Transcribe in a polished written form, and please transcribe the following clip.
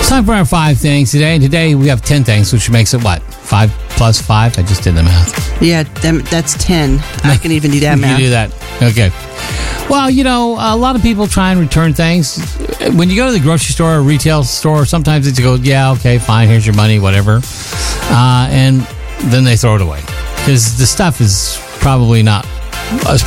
Time for our 5 things today. And today we have 10 things, which makes it what? 5 plus 5? I just did the math. Yeah, that's 10. I can even do that math. You do that. Okay. Well, a lot of people try and return things. When you go to the grocery store or retail store, sometimes they go, yeah, okay, fine, here's your money, whatever. And then they throw it away. Because the stuff is probably not,